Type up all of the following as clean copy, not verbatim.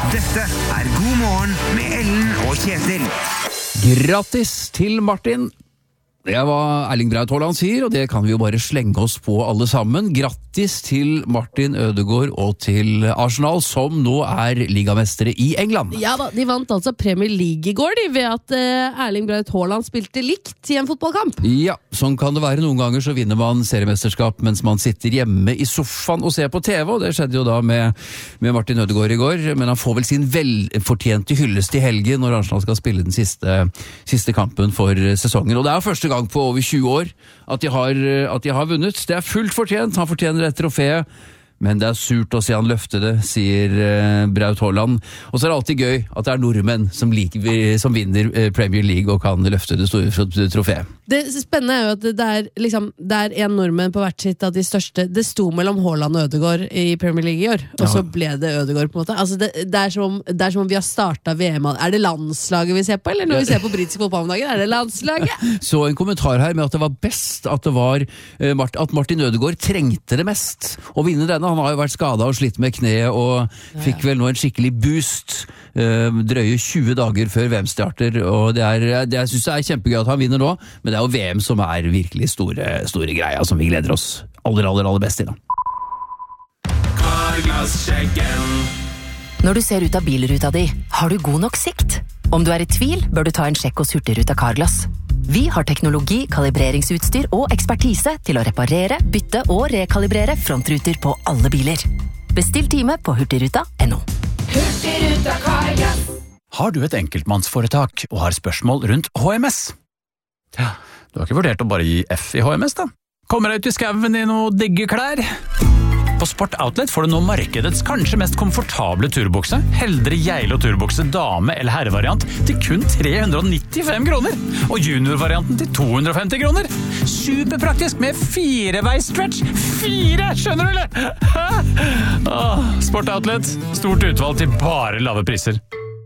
Dette God morgen med Ellen og Kjetil. Grattis til Martin. Det var Erling Braut Haaland sier, og det kan vi jo bare slenge oss på alle sammen. Grattis til Martin Ødegaard og til Arsenal, som nå ligamestere i England. Ja da, de vant altså Premier League i går, ved at Erling Braut Haaland spilte likt i en fotballkamp. Ja, sånn kan det være. Noen ganger så vinner man seriemesterskap mens man sitter hjemme i sofaen og ser på TV, og det skjedde jo da med Martin Ødegaard i går, men han får vel sin velfortjente hyllest i helgen når Arsenal skal spille den siste kampen for sesongen. Og det er første gang på over 20 år at de har vunnet. Det er fullt fortjent, han fortjener et trofé, men det er surt å se han løfte det, sier Braut Haaland. Og så er det alltid gøy at det er nordmenn som vinner Premier League og kan løfte det store troféet. Det spennende er jo at det er en nordmenn på hvert sitt av de største. Det sto mellom Haaland og Ødegaard i Premier League i år, og så ble det Ødegaard på en måte. Altså det er som om vi har startet VM. Er det landslaget vi ser på, eller når vi ser på britisk fotball om dagen? Er det landslaget? Så en kommentar her med at det var best at Martin Ødegaard trengte det mest å vinne denne. Han har jo vært skadet og slitt med kne og fikk vel nå en skikkelig boost drøye 20 dager før VM starter, og jeg synes det er kjempegøy at han vinner nå, men det er jo VM som er virkelig store greia som vi gleder oss aller best til da. Når du ser ut av bilruta di, har du god nok sikt? Om du er i tvil, bør du ta en sjekk hos Hurtigruten Carglass. Vi har teknologi, kalibreringsutstyr og ekspertise til å reparere, bytte og rekalibrere frontruter på alle biler. Bestill time på hurtigruta.no. Hurtigruten Carglass. Har du et enkeltmannsforetak og har spørsmål rundt HMS? Ja, du har ikke vurdert å bare gi F i HMS da? Kommer deg ut i skauen i noe digge klær? På Sport Outlet får du nå markedets kanskje mest komfortable turbukse, Heldre Geilo turbukse dame- eller herrevariant til kun 395 kroner, og juniorvarianten til 250 kroner. Superpraktisk med 4-veis-stretch. 4, skjønner du eller? Sport Outlet, stort utvalg til bare lave priser.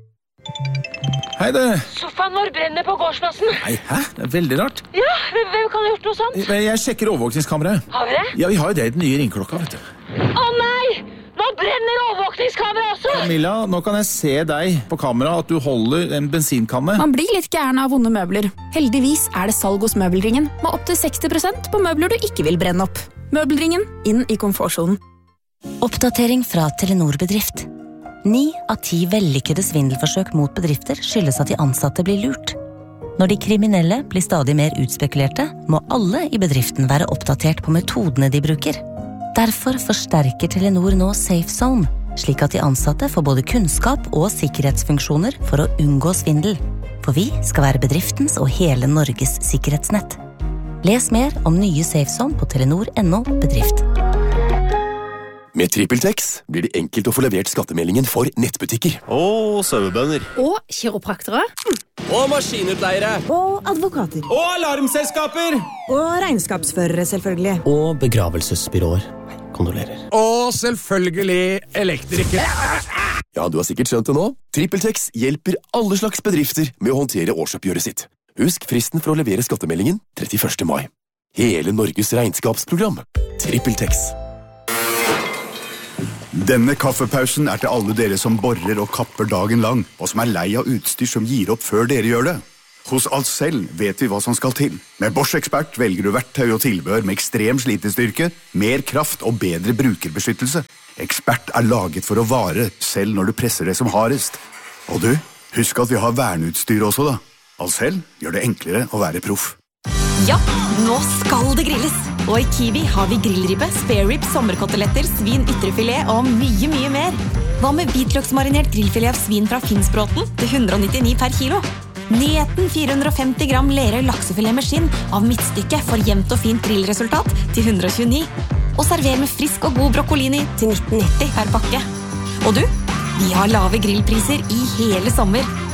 Hei det. Sofaen vår brenner på gårdsplassen. Nei, hæ? Det er veldig rart. Ja, hvem kan ha gjort noe sånt? Jeg sjekker overvåkningskameraet. Har vi det? Ja, vi har jo det i den nye ringklokka, vet du. Å nei! Nå brenner overvåkningskameraet også! Camilla, nå kan jeg se deg på kamera at du holder en bensinkanne. Man blir litt gæren av vonde møbler. Heldigvis er det salg hos Møbelringen, med opp til 60% på møbler du ikke vil brenne opp. Møbelringen, inn i komfortsonen. Oppdatering fra Telenor Bedrift. 9 av 10 vellykkede svindelforsøk mot bedrifter skyldes at de ansatte blir lurt. Når de kriminelle blir stadig mer utspekulerte, må alle i bedriften være oppdatert på metodene de bruker. Derfor forsterker Telenor nå Safe Zone, slik at de ansatte får både kunnskap og sikkerhetsfunksjoner for å unngå svindel. For vi skal være bedriftens og hele Norges sikkerhetsnett. Les mer om nye Safe Zone på telenor.no bedrift. Med TrippelTex blir det enkelt å få levert skattemeldingen for nettbutikker. Og sauebønder. Og kiropraktere. Og maskinutleiere. Og advokater. Og alarmselskaper. Og regnskapsførere, selvfølgelig. Og begravelsesbyråer. Kondolerer. Og selvfølgelig elektrikere. Ja, du har sikkert skjønt det nå. TrippelTex hjelper alle slags bedrifter med å håndtere årsoppgjøret sitt. Husk fristen for å levere skattemeldingen 31. mai. Hele Norges regnskapsprogram. TrippelTex. Denne kaffepausen er til alle dere som borer og kapper dagen lang, og som er lei av utstyr som gir opp før dere gjør det. Hos Ahlsell vet vi hva som skal til. Med Bosch Expert velger du verktøy og tilbehør med ekstrem slitestyrke, mer kraft og bedre brukerbeskyttelse. Expert er laget for å vare, selv når du presser det som hardest. Og du, husk at vi har verneutstyr også da. Ahlsell gjør det enklere å være proff. Ja, nå skal det grilles! Og i Kiwi har vi grillribbe, spare rib, sommerkoteletter, svin ytrefilet og mye mer. Hva med hvitløksmarinert grillfilet av svin fra Finnsbråten til 199 per kilo? Nyheten 450 gram Lerøy laksefilet med skinn av midtstykke for jevnt og fint grillresultat til 129. Og server med frisk og god broccolini til 1990 per pakke. Og du, vi har lave grillpriser i hele sommer.